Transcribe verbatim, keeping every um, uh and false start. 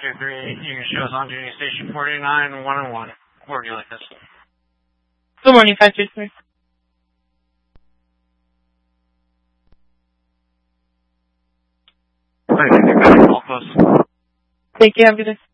two three, you can show us on duty station forty-nine, one and one. Where would you like this? Good morning, five two three. Hi, thank you. All close. Thank you, have a good day.